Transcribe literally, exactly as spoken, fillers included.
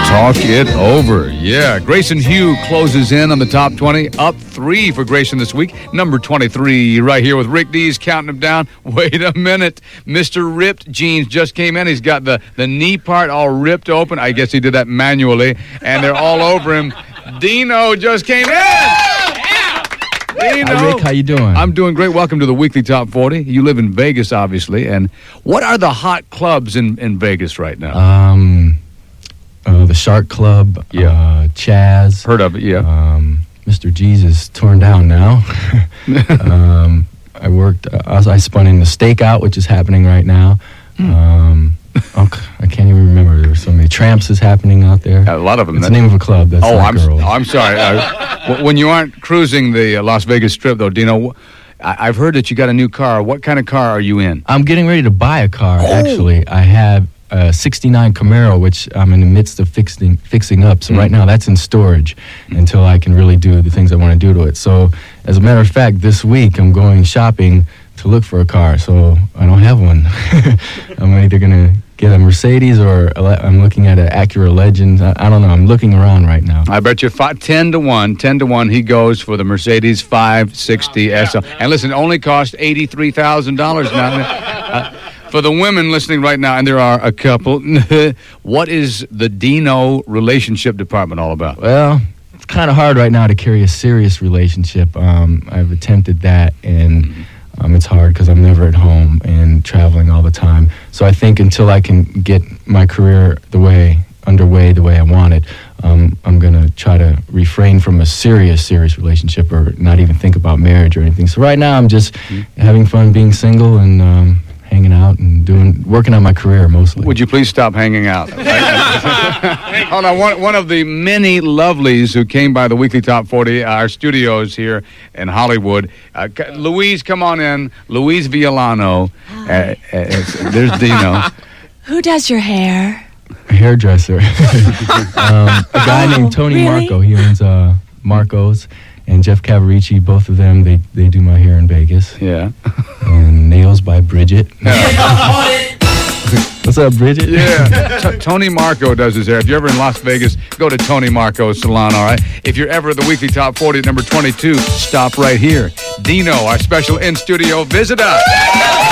Talk it over. Yeah, Grayson Hugh closes in on the top twenty. Up three for Grayson this week. Number twenty-three right here with Rick Dees counting him down. Wait a minute. Mister Ripped Jeans just came in. He's got the, the knee part all ripped open. I guess he did that manually. And they're all over him. Dino just came in. Dino. Hi, Rick. How you doing? I'm doing great. Welcome to the Weekly Top forty. You live in Vegas, obviously. And what are the hot clubs in, in Vegas right now? Um... Uh, the Shark Club, yeah. uh, Chaz. Heard of it, yeah. Um, Mister G's is torn down now. um, I worked, uh, I spun in the Stakeout, which is happening right now. Hmm. Um, oh, I can't even remember. There were so many. Tramps is happening out there. A lot of them. It's the name of a club. That's oh, not I'm, girls. I'm sorry. Uh, when you aren't cruising the uh, Las Vegas Strip, though, Dino, I- I've heard that you got a new car. What kind of car are you in? I'm getting ready to buy a car, oh. actually. I have a sixty-nine Camaro, which I'm in the midst of fixing fixing up. So mm. right now that's in storage until I can really do the things I want to do to it. So as a matter of fact, this week I'm going shopping to look for a car. So I don't have one. I'm either going to get a Mercedes or a, I'm looking at an Acura Legend. I, I don't know. I'm looking around right now. I bet you five, ten to one, ten to one he goes for the Mercedes five sixty S L. And listen, it only cost eighty-three thousand dollars now. Uh, For the women listening right now, and there are a couple, what is the Dino relationship department all about? Well, it's kind of hard right now to carry a serious relationship. Um, I've attempted that, and um, it's hard because I'm never at home and traveling all the time. So I think until I can get my career the way underway the way I want it, um, I'm going to try to refrain from a serious, serious relationship or not even think about marriage or anything. So right now I'm just mm-hmm. having fun being single and um, hanging out and doing working on my career mostly. Would you please stop hanging out? Hold on. One, one of the many lovelies who came by the Weekly Top forty, our studios here in Hollywood. Uh, Louise, come on in. Louise Villano. Uh, uh, there's Dino. Who does your hair? A hairdresser. um, a guy oh, named Tony really? Marco. He owns uh, Marco's. And Jeff Cavaricci, both of them, they, they do my hair in Vegas. Yeah. And nails by Bridget. What's up, Bridget? Yeah. T- Tony Marco does his hair. If you're ever in Las Vegas, go to Tony Marco's salon, all right? If you're ever at the Weekly Top forty at number twenty-two, stop right here. Dino, our special in-studio visitor.